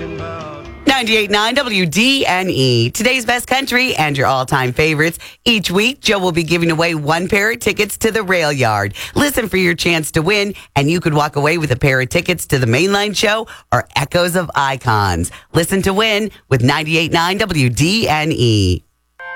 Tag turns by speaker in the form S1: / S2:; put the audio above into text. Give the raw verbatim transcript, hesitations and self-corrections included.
S1: ninety-eight point nine W D N E, today's best country and your all-time favorites. Each week, Joe will be giving away one pair of tickets to the Rail Yard. Listen for your chance to win, and you could walk away with a pair of tickets to the Mainline Show or Echoes of Icons. Listen to win with ninety-eight point nine W D N E.